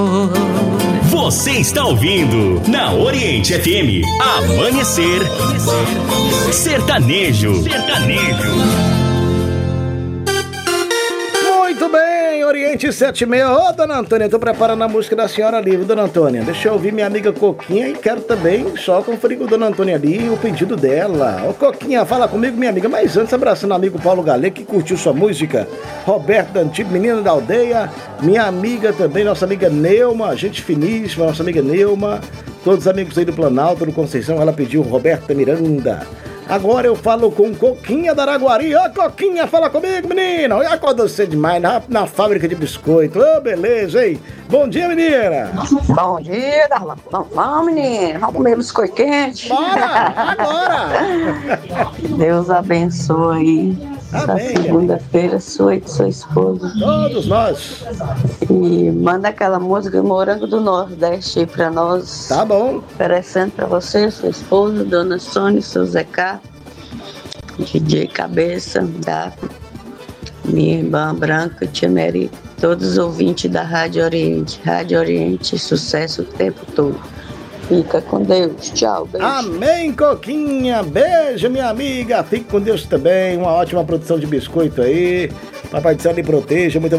Você está ouvindo na Oriente FM Amanhecer Sertanejo. Muito bem, Oriente 76. Ô, dona Antônia, tô preparando a música da senhora ali, viu, dona Antônia? Deixa eu ouvir minha amiga Coquinha e quero também só conferir com a dona Antônia ali o pedido dela. Ô, Coquinha, fala comigo, minha amiga. Mas antes, abraçando o amigo Paulo Galego, que curtiu sua música. Roberto Dantigo, menina da aldeia. Minha amiga também, nossa amiga Neuma, gente finíssima, nossa amiga Neuma. Todos os amigos aí do Planalto, do Conceição, ela pediu Roberta Miranda. Agora eu falo com Coquinha da Araguari. Ô, Coquinha, fala comigo, menina. Eu acordo cedo demais na fábrica de biscoito. Ô, beleza, hein? Bom dia, menina. Bom dia, Darlan. Vamos, menina. Vamos comer biscoito quente. Bora, agora. Deus abençoe essa segunda-feira, sua e de sua esposa. Todos nós. E manda aquela música Morango do Nordeste aí pra nós. Tá bom. Oferecendo pra você, sua esposa, Dona Sônia, seu Zé Cá, DJ Cabeça, da minha irmã Branca, Tia Mary, todos os ouvintes da Rádio Oriente. Rádio Oriente, sucesso o tempo todo. Fica com Deus. Tchau, beijo. Amém, Coquinha. Beijo, minha amiga. Fique com Deus também. Uma ótima produção de biscoito aí. Papai do Céu lhe proteja. Muito